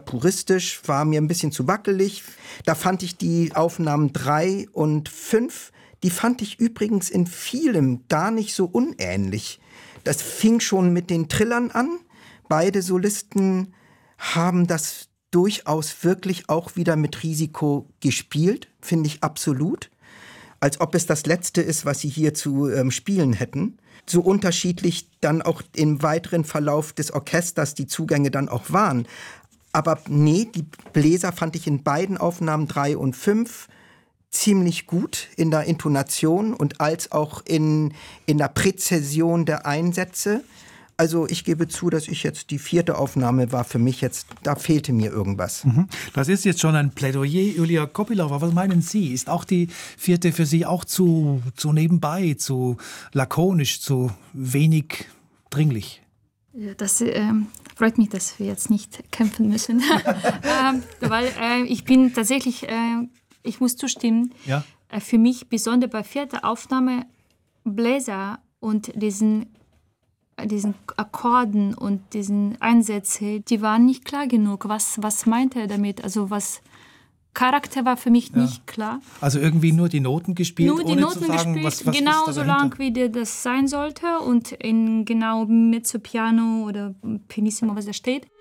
puristisch, war mir ein bisschen zu wackelig. Da fand ich die Aufnahmen 3 und 5, die fand ich übrigens in vielem gar nicht so unähnlich. Das fing schon mit den Trillern an. Beide Solisten haben das durchaus wirklich auch wieder mit Risiko gespielt, finde ich absolut. Als ob es das Letzte ist, was sie hier zu spielen hätten. So unterschiedlich dann auch im weiteren Verlauf des Orchesters die Zugänge dann auch waren. Aber nee, die Bläser fand ich in beiden Aufnahmen 3 und 5 ziemlich gut in der Intonation und als auch in der Präzision der Einsätze. Also ich gebe zu, dass ich jetzt die 4. Aufnahme war für mich jetzt, da fehlte mir irgendwas. Das ist jetzt schon ein Plädoyer, Julia Kopylova. Was meinen Sie? Ist auch die 4. für Sie auch zu nebenbei, zu lakonisch, zu wenig dringlich? Das freut mich, dass wir jetzt nicht kämpfen müssen. Weil ich bin tatsächlich, ich muss zustimmen, ja? Für mich besonders bei 4. Aufnahme Bläser und diesen Akkorden und diesen Einsätze, die waren nicht klar genug. Was meinte er damit? Also was Charakter war für mich nicht klar. Also irgendwie nur die Noten gespielt, nur die ohne Noten zu sagen, gespielt, was genau ist so dahinter? lang, wie das sein sollte und in genau Mezzo-Piano oder Pianissimo, was da steht.